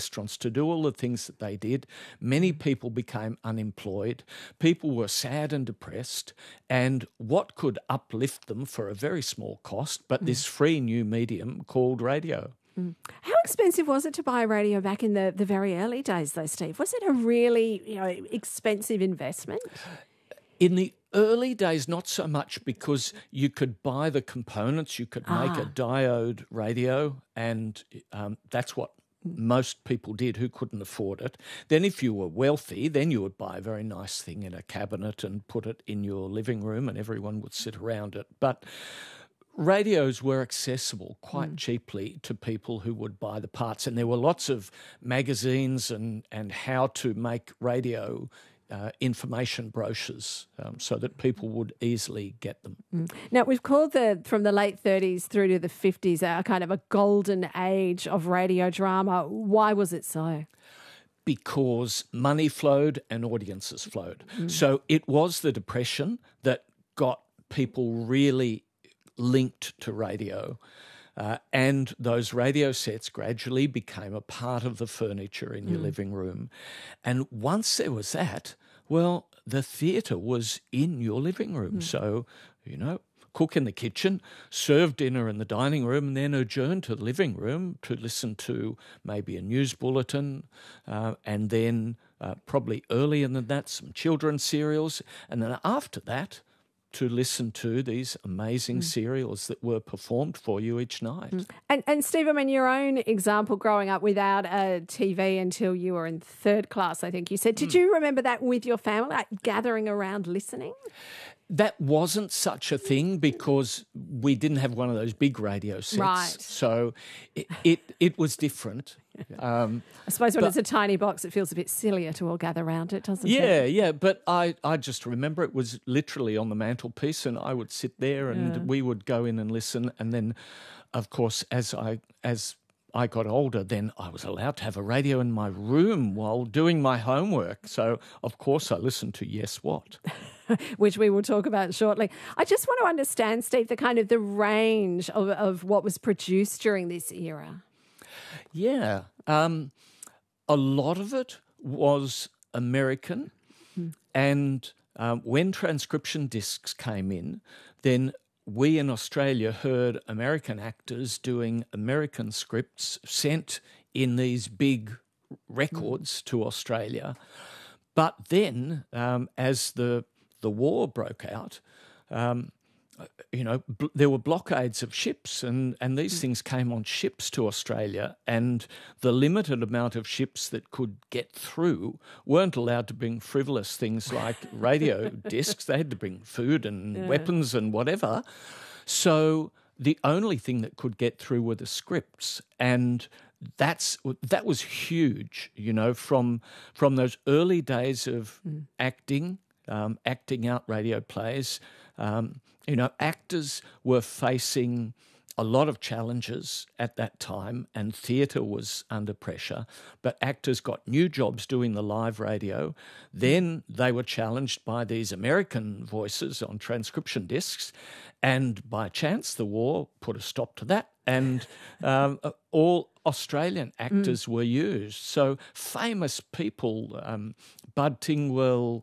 restaurants, to do all the things that they did. Many people became unemployed. People were sad and depressed. And what could uplift them for a very small cost, but this free new medium called radio? How expensive was it to buy a radio back in the very early days, though, Steve? Was it a really expensive investment? In the early days, not so much, because you could buy the components. You could make a diode radio, and that's what most people did who couldn't afford it. Then if you were wealthy, then you would buy a very nice thing in a cabinet and put it in your living room and everyone would sit around it. But radios were accessible quite cheaply to people who would buy the parts, and there were lots of magazines and how to make radio information brochures so that people would easily get them. Now, we've called from the late 30s through to the 50s a kind of a golden age of radio drama. Why was it so? Because money flowed and audiences flowed. So it was the Depression that got people really linked to radio. And those radio sets gradually became a part of the furniture in your living room. And once there was that, well, the theatre was in your living room. So, cook in the kitchen, serve dinner in the dining room, and then adjourn to the living room to listen to maybe a news bulletin, and then probably earlier than that, some children's serials. And then after that, to listen to these amazing serials that were performed for you each night. And Steve, I mean, your own example growing up without a TV until you were in third class, I think you said. Did you remember that with your family, like gathering around listening? That wasn't such a thing because we didn't have one of those big radio sets. Right. So it was different. I suppose when it's a tiny box, it feels a bit sillier to all gather around it, doesn't it? Yeah. But I just remember it was literally on the mantelpiece and I would sit there and we would go in and listen. And then, of course, as I got older, then I was allowed to have a radio in my room while doing my homework. So, of course, I listened to Yes What. Which we will talk about shortly. I just want to understand, Steve, the range of what was produced during this era. Yeah. A lot of it was American. And when transcription discs came in, then we in Australia heard American actors doing American scripts sent in these big records to Australia. But then, as the war broke out, there were blockades of ships and these things came on ships to Australia, and the limited amount of ships that could get through weren't allowed to bring frivolous things like radio discs. They had to bring food and weapons and whatever. So the only thing that could get through were the scripts, and that was huge, from those early days of acting out radio plays. Actors were facing a lot of challenges at that time, and theatre was under pressure, but actors got new jobs doing the live radio. Then they were challenged by these American voices on transcription discs, and by chance the war put a stop to that, and all Australian actors were used. So famous people, Bud Tingwell,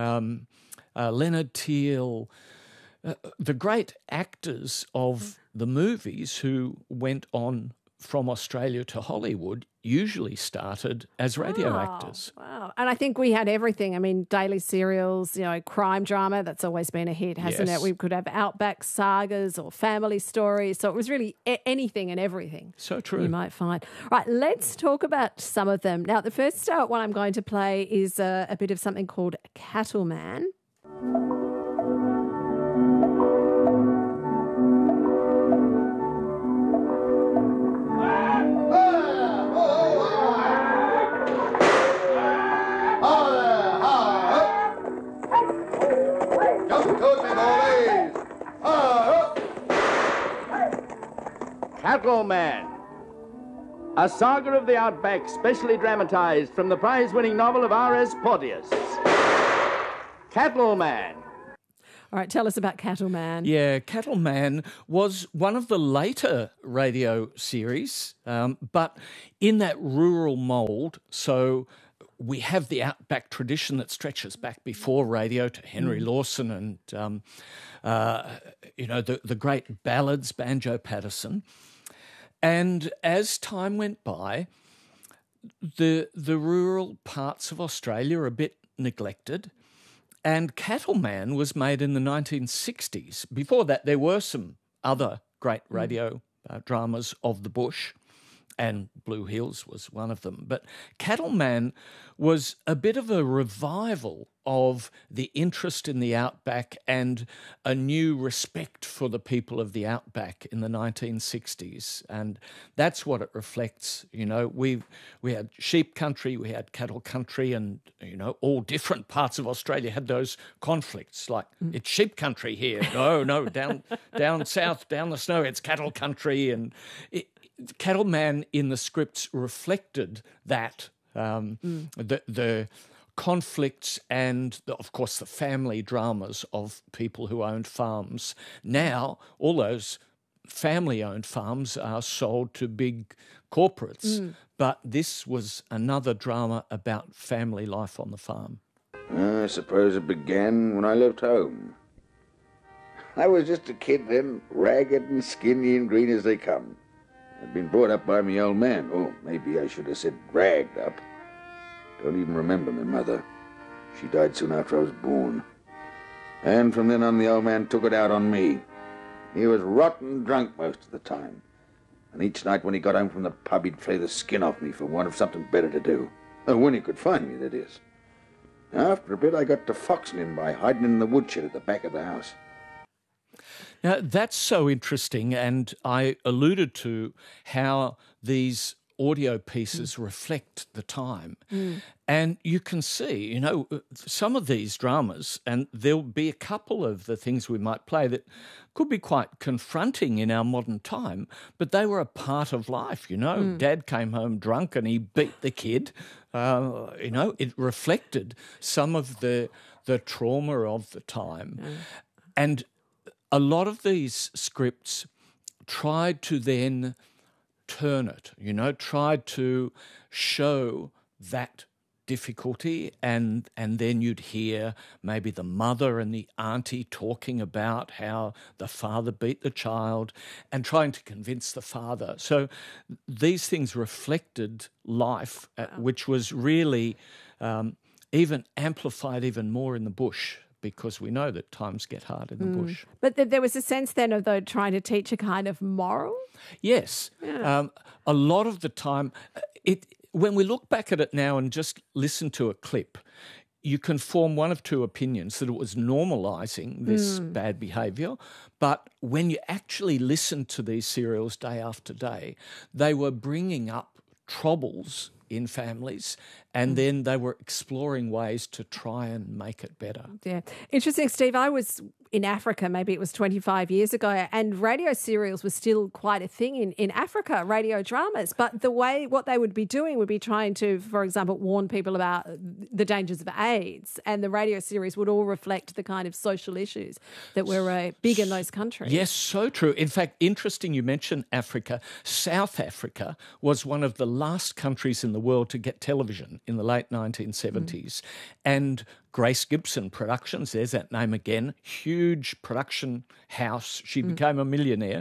Leonard Teale, the great actors of the movies who went on from Australia to Hollywood usually started as radio actors. Wow. And I think we had everything. I mean, daily serials, crime drama, that's always been a hit, hasn't it? We could have outback sagas or family stories. So it was really anything and everything. So true. You might find. Right, let's talk about some of them. Now, the first one I'm going to play is a bit of something called Cattleman. Cattleman, a saga of the outback specially dramatised from the prize-winning novel of R.S. Porteous. Cattleman. All right, tell us about Cattleman. Yeah, Cattleman was one of the later radio series, but in that rural mould. So we have the outback tradition that stretches back before radio to Henry Lawson and, the great ballads, Banjo Paterson. And as time went by, the rural parts of Australia are a bit neglected. And Cattleman was made in the 1960s. Before that, there were some other great radio dramas of the bush, and Blue Hills was one of them. But Cattleman was a bit of a revival of the interest in the outback and a new respect for the people of the outback in the 1960s. And that's what it reflects. You know, we had sheep country, we had cattle country, and, all different parts of Australia had those conflicts. Like, it's sheep country here. No, down south, down the snow, it's cattle country. And Cattleman in the scripts reflected that, the conflicts and, of course, the family dramas of people who owned farms. Now, all those family-owned farms are sold to big corporates, but this was another drama about family life on the farm. I suppose it began when I left home. I was just a kid then, ragged and skinny and green as they come. I'd been brought up by me old man. Oh, maybe I should have said dragged up. Don't even remember my mother. She died soon after I was born. And from then on, the old man took it out on me. He was rotten drunk most of the time. And each night when he got home from the pub, he'd flay the skin off me for want of something better to do. When he could find me, that is. After a bit, I got to foxing him by hiding in the woodshed at the back of the house. Now, that's so interesting, and I alluded to how these audio pieces reflect the time. And you can see, some of these dramas, and there'll be a couple of the things we might play that could be quite confronting in our modern time, but they were a part of life, Dad came home drunk and he beat the kid. It reflected some of the trauma of the time. And a lot of these scripts tried to then turn it, tried to show that difficulty, and then you'd hear maybe the mother and the auntie talking about how the father beat the child and trying to convince the father. So these things reflected life, which was really even amplified even more in the bush, because we know that times get hard in the bush. But there was a sense then of, though, trying to teach a kind of moral? Yes. Yeah. A lot of the time, when we look back at it now and just listen to a clip, you can form one of two opinions, that it was normalising this bad behaviour, but when you actually listen to these serials day after day, they were bringing up troubles in families, and then they were exploring ways to try and make it better. Yeah. Interesting, Steve. I was in Africa, maybe it was 25 years ago, and radio serials were still quite a thing in Africa, radio dramas. But what they would be doing would be trying to, for example, warn people about the dangers of AIDS, and the radio series would all reflect the kind of social issues that were big in those countries. Yes, so true. In fact, interesting you mentioned Africa. South Africa was one of the last countries in the world to get television in the late 1970s. And Grace Gibson Productions, there's that name again, huge production house. She became a millionaire.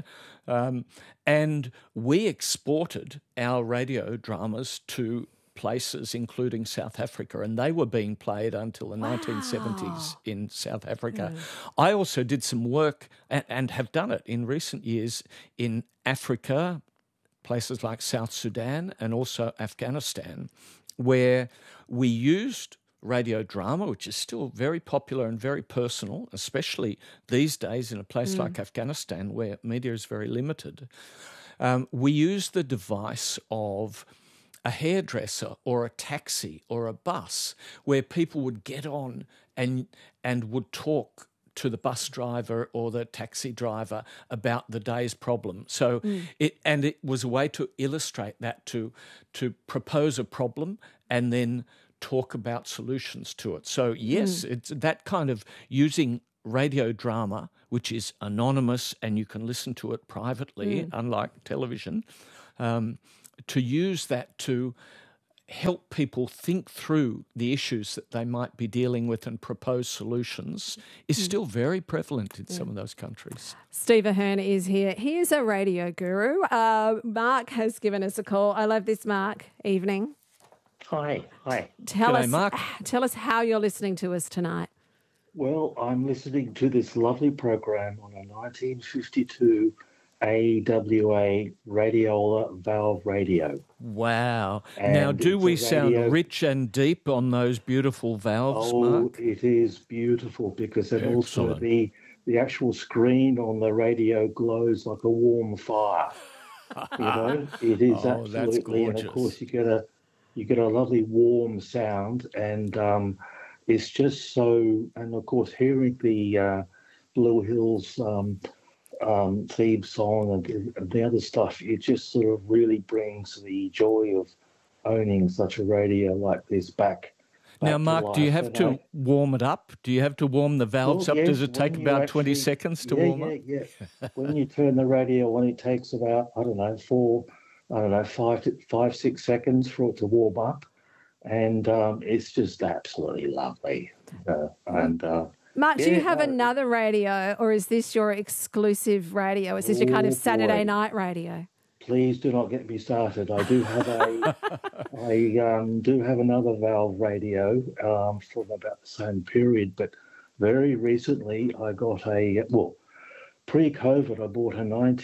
And we exported our radio dramas to places including South Africa, and they were being played until the 1970s in South Africa. I also did some work and have done it in recent years in Africa, places like South Sudan and also Afghanistan, where we used radio drama, which is still very popular and very personal, especially these days in a place like Afghanistan where media is very limited. We used the device of a hairdresser or a taxi or a bus where people would get on and would talk to the bus driver or the taxi driver about the day's problem. So it was a way to illustrate that, to propose a problem and then talk about solutions to it. So yes, it's that kind of using radio drama, which is anonymous and you can listen to it privately, unlike television, to use that to help people think through the issues that they might be dealing with and propose solutions is still very prevalent in some of those countries. Steve Ahern is here. He is a radio guru. Mark has given us a call. I love this, Mark. Evening. Hi. G'day, Mark. Tell us how you're listening to us tonight. Well, I'm listening to this lovely program on a 1952 AWA Radiola valve radio. Wow. And now, do it's we a sound radio- rich and deep on those beautiful valves, Oh, Mark? it is beautiful because then also Excellent. the actual screen on the radio glows like a warm fire. You know, it is Oh, that's absolutely, and of gorgeous. course you get a lovely warm sound, and it's just so. And of course, hearing the Blue Hills theme song and the other stuff, it just sort of really brings the joy of owning such a radio like this back. Now, to Mark, do you life. have And to warm it up? Do you have to warm the valves Well, up? Does yes, it take when you about 20 actually- seconds to warm up? Yeah. When you turn the radio on, it takes about, 5-6 seconds for it to warm up. And it's just absolutely lovely. Mark, do you Yeah, have no. another radio, or is this your exclusive radio? Is this your kind of Oh, Saturday boy. night radio? Please do not get me started. I do have do have another valve radio from about the same period, but very recently I got pre-COVID I bought a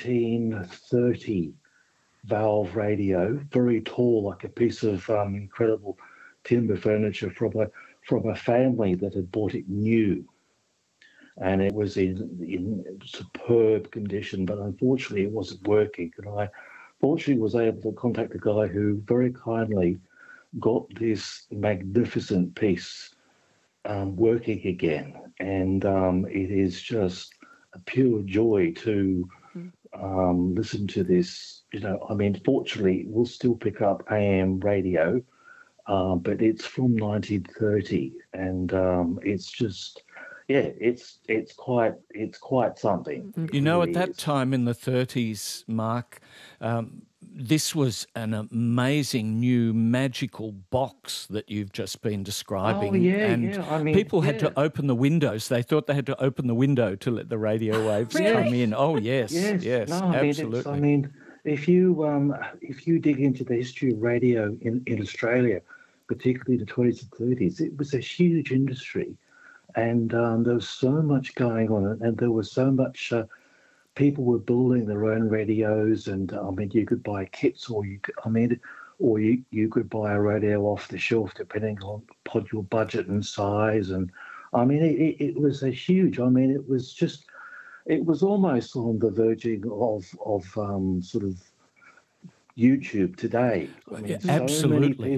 1930 valve radio, very tall, like a piece of incredible timber furniture from a family that had bought it new. And it was in superb condition, but unfortunately it wasn't working. And I fortunately was able to contact a guy who very kindly got this magnificent piece working again. And it is just a pure joy to listen to this. You know, I mean, fortunately, we'll still pick up AM radio, but it's from 1930, and it's just, it's quite something. You know, It at that is. time in the 30s, Mark, this was an amazing new magical box that you've just been describing. Oh, yeah, and yeah. I mean, people had to yeah. open the windows. They thought they had to open the window to let the radio waves come in. Oh, yes, Yes, no, absolutely. If you dig into the history of radio in Australia, particularly the 20s and 30s, it was a huge industry, and there was so much going on, and there was so much. People were building their own radios, and I mean, you could buy kits, or you could buy a radio off the shelf, depending on your budget and size. And I mean, it was a huge. I mean, it was almost on the verging of sort of YouTube today. I mean, Absolutely.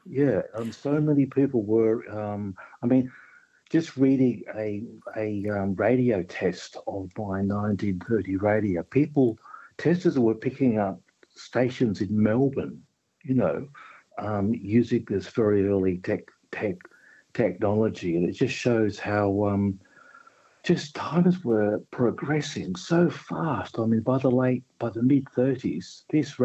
so many people were. I mean, just reading a radio test of my 1930 radio, testers were picking up stations in Melbourne, you know, using this very early technology, and it just shows how just times were progressing so fast. I mean, by the mid 30s, this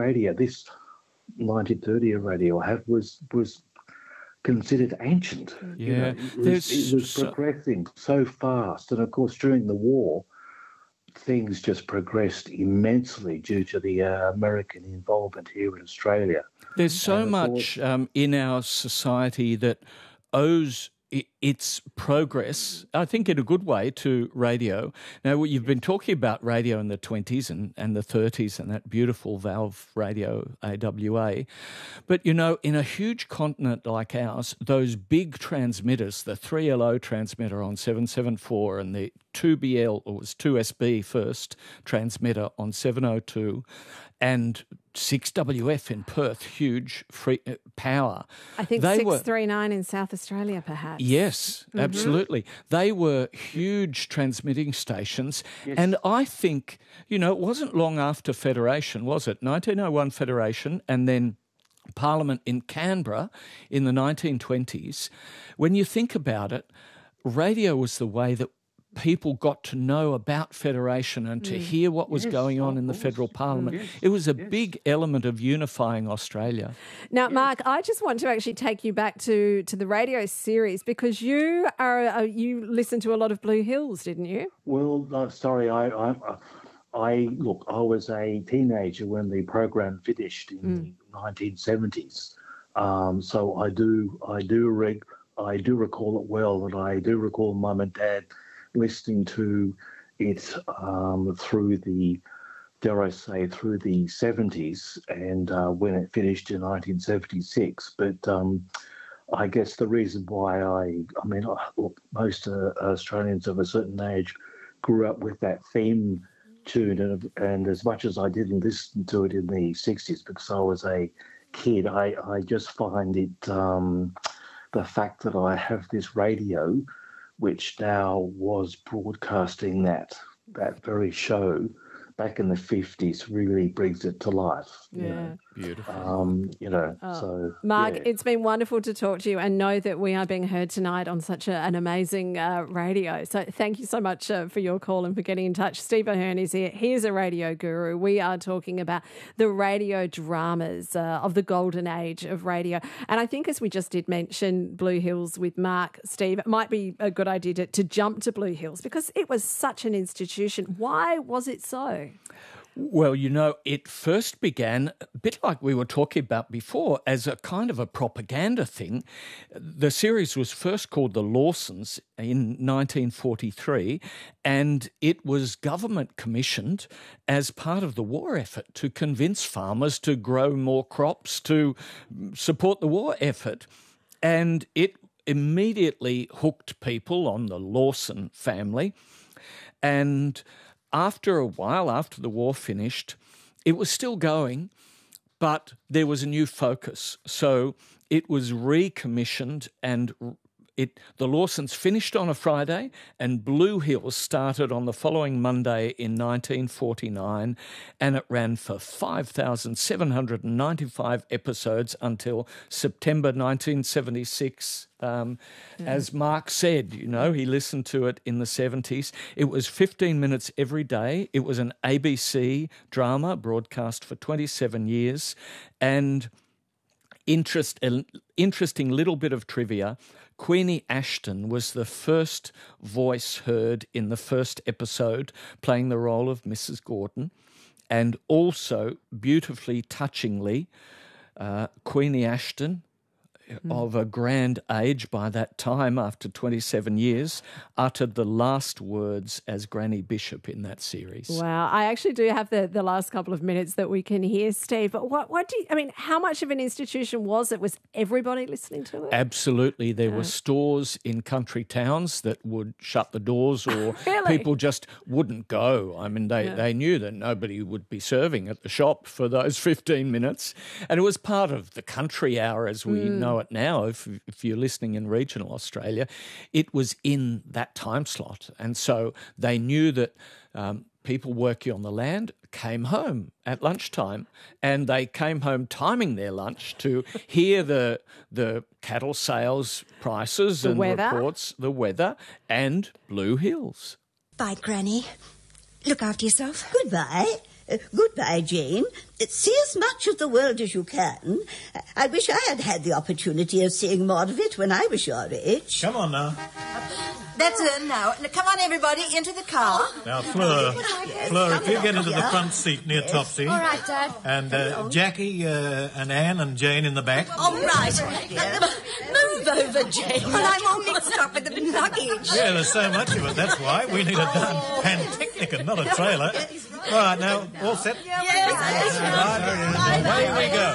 1930 radio was considered ancient. You know, it was progressing so fast, and of course during the war, things just progressed immensely due to the American involvement here in Australia. There's so much in our society that owes its progress, I think in a good way, to radio. Now, you've been talking about radio in the 20s and the 30s and that beautiful valve radio, AWA. But, you know, in a huge continent like ours, those big transmitters, the 3LO transmitter on 774 and the 2BL, or it was 2SB first, transmitter on 702, and 6WF in Perth, huge free power. I think 639 in South Australia, perhaps. Yes, absolutely. They were huge transmitting stations. Yes. And I think, you know, it wasn't long after Federation, was it? 1901 Federation, and then Parliament in Canberra in the 1920s. When you think about it, radio was the way that people got to know about federation and to hear what was going on in the federal parliament. It was a big element of unifying Australia. Now, Mark, I just want to actually take you back to the radio series, because you listened to a lot of Blue Hills, didn't you? Well, no, sorry, I was a teenager when the program finished in the 1970s. So I do recall it well, and I do recall Mum and Dad listening to it through the 70s, and when it finished in 1976. But I guess the reason why most Australians of a certain age grew up with that theme tune, and as much as I didn't listen to it in the 60s because I was a kid, I just find it the fact that I have this radio which now was broadcasting that very show back in the 50s really brings it to life. Yeah. Beautiful. So Mark, yeah. it's been wonderful to talk to you and know that we are being heard tonight on such an amazing radio. So thank you so much for your call and for getting in touch. Steve Ahern is here. He is a radio guru. We are talking about the radio dramas of the golden age of radio. And I think, as we just did mention Blue Hills with Mark, Steve, it might be a good idea to jump to Blue Hills because it was such an institution. Why was it so? Well, it first began a bit like we were talking about before as a kind of a propaganda thing. The series was first called The Lawsons in 1943, and it was government commissioned as part of the war effort to convince farmers to grow more crops to support the war effort. And it immediately hooked people on the Lawson family. And after a while, after the war finished, it was still going, but there was a new focus. So it was recommissioned, and the Lawsons finished on a Friday, and Blue Hills started on the following Monday in 1949, and it ran for 5,795 episodes until September 1976. As Mark said, he listened to it in the 70s. It was 15 minutes every day. It was an ABC drama broadcast for 27 years. And interesting little bit of trivia, Queenie Ashton was the first voice heard in the first episode, playing the role of Mrs. Gordon. And also, beautifully, touchingly, Queenie Ashton, of a grand age by that time, after 27 years, uttered the last words as Granny Bishop in that series. Wow. I actually do have the last couple of minutes that we can hear, Steve. But how much of an institution was it? Was everybody listening to it? Absolutely. There were stores in country towns that would shut the doors, or Really? people just wouldn't go. I mean, they knew that nobody would be serving at the shop for those 15 minutes. And it was part of the country hour as we know it now. If you're listening in regional Australia, it was in that time slot. And so they knew that people working on the land came home at lunchtime, and they came home timing their lunch to hear the cattle sales prices and reports, the weather, and Blue Hills. Bye, Granny. Look after yourself. Goodbye. Goodbye, Jane. See as much of the world as you can. I wish I had had the opportunity of seeing more of it when I was your age. Come on now. That's it now. Come on, everybody, into the car. Now, Fleur, if you get into the front seat near Topsy. All right, Dad. And Jackie and Anne and Jane in the back. All right. Move over, Jane. Well, I'm all mixed up with the luggage. Yeah, there's so much of it, that's why. We need a darn pantechnic and not a trailer. All right, now, all set? Yes. Right, away we go.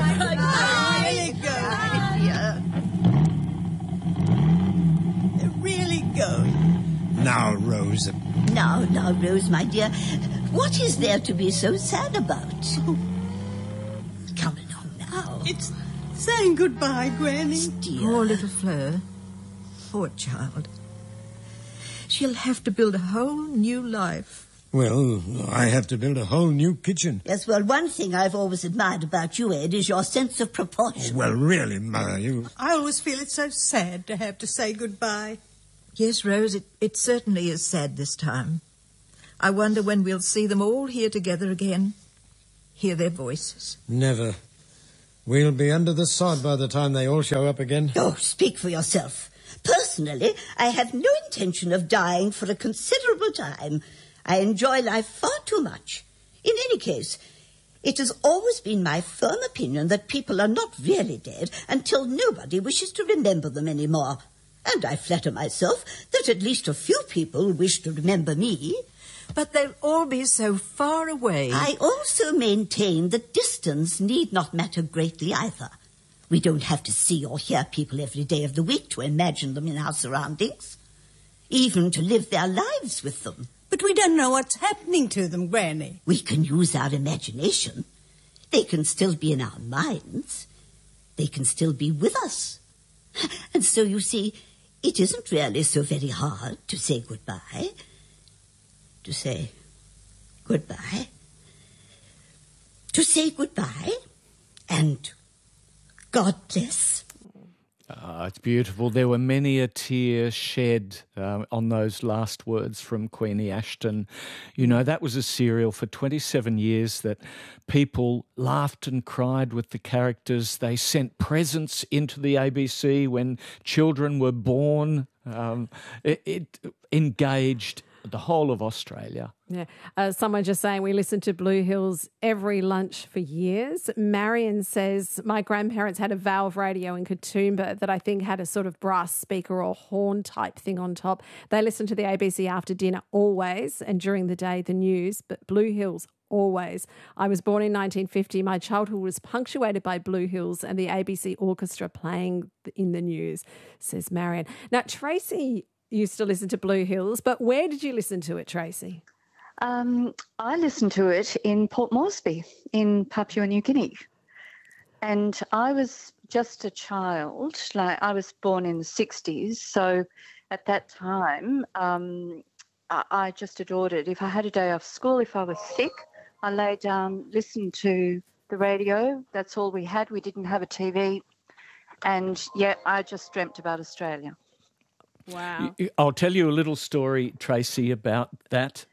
Really going. Now, Rose. Now, Rose, my dear, what is there to be so sad about? Come along now. It's saying goodbye, Granny. Dear. Poor little Fleur. Poor child. She'll have to build a whole new life. Well, I have to build a whole new kitchen. Yes, well, one thing I've always admired about you, Ed, is your sense of proportion. Well, really, Mother, you... I always feel it's so sad to have to say goodbye. Yes, Rose, it certainly is sad this time. I wonder when we'll see them all here together again, hear their voices. Never. We'll be under the sod by the time they all show up again. Oh, speak for yourself. Personally, I have no intention of dying for a considerable time. I enjoy life far too much. In any case, it has always been my firm opinion that people are not really dead until nobody wishes to remember them anymore. And I flatter myself that at least a few people wish to remember me. But they'll all be so far away. I also maintain that distance need not matter greatly either. We don't have to see or hear people every day of the week to imagine them in our surroundings, even to live their lives with them. But we don't know what's happening to them, Granny. We can use our imagination. They can still be in our minds. They can still be with us. And so, you see, it isn't really so very hard to say goodbye. To say goodbye. To say goodbye. And God bless. It's beautiful. There were many a tear shed on those last words from Queenie Ashton. You know, that was a serial for 27 years that people laughed and cried with the characters. They sent presents into the ABC when children were born. It engaged the whole of Australia. Yeah. Someone just saying we listened to Blue Hills every lunch for years. Marion says, my grandparents had a valve radio in Katoomba that I think had a sort of brass speaker or horn type thing on top. They listened to the ABC after dinner always, and during the day the news, but Blue Hills always. I was born in 1950. My childhood was punctuated by Blue Hills and the ABC orchestra playing in the news, says Marion. Now, Tracy used to listen to Blue Hills, but where did you listen to it, Tracy? I listened to it in Port Moresby in Papua New Guinea. And I was just a child. Like, I was born in the 60s. So at that time, I just adored it. If I had a day off school, if I was sick, I lay down, listened to the radio. That's all we had. We didn't have a TV. And, yeah, I just dreamt about Australia. Wow. I'll tell you a little story, Tracy, about that.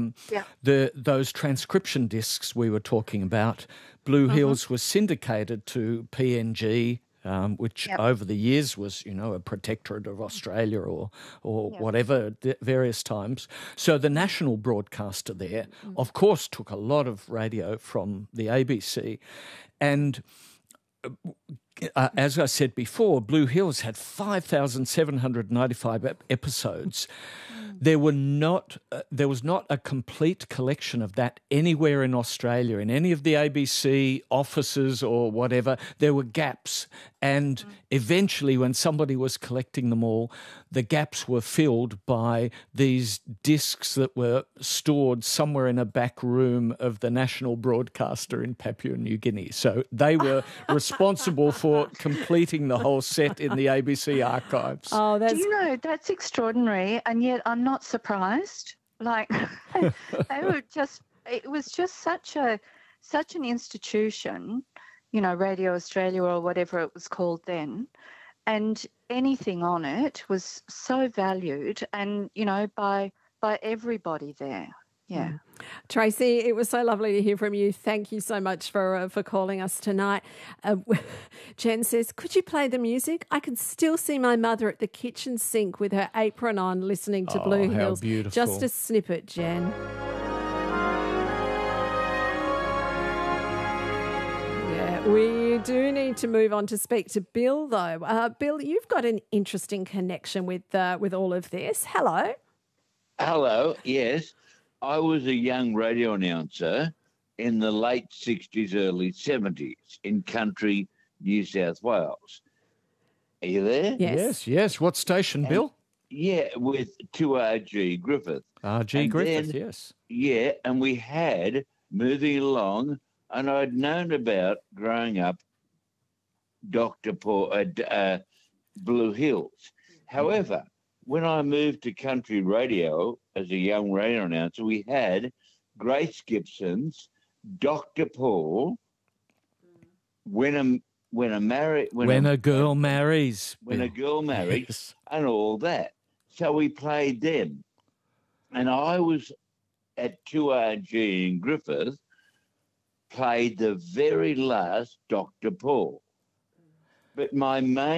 Those transcription discs we were talking about, Blue Hills was syndicated to PNG, which over the years was, you know, a protectorate of Australia or whatever at various times. So the national broadcaster there, of course, took a lot of radio from the ABC. And as I said before, Blue Hills had 5,795 episodes. There was not a complete collection of that anywhere in Australia, in any of the ABC offices or whatever. There were gaps. And eventually, when somebody was collecting them all, the gaps were filled by these discs that were stored somewhere in a back room of the national broadcaster in Papua New Guinea. So they were responsible for completing the whole set in the ABC archives. Oh, do you know, that's extraordinary, and yet I'm not surprised. Like, they were just, it was just such an institution, you know, Radio Australia or whatever it was called then, and anything on it was so valued and, you know, by everybody there. Yeah. Tracy, it was so lovely to hear from you. Thank you so much for calling us tonight. Jen says, could you play the music? I can still see my mother at the kitchen sink with her apron on listening to Blue Hills. Beautiful. Just a snippet, Jen. We do need to move on to speak to Bill, though. Bill, you've got an interesting connection with all of this. Hello. Hello, yes. I was a young radio announcer in the late 60s, early 70s in country New South Wales. Are you there? Yes. What station, Bill? Yeah, with 2RG Griffith. RG Griffith, yes. Yeah, and we had, moving along, and I'd known about growing up Dr. Paul, Blue Hills. However, when I moved to country radio as a young radio announcer, we had Grace Gibson's Dr. Paul, When a Girl Marries, yes. and all that. So we played them. And I was at 2RG in Griffith, played the very last Dr. Paul. But my main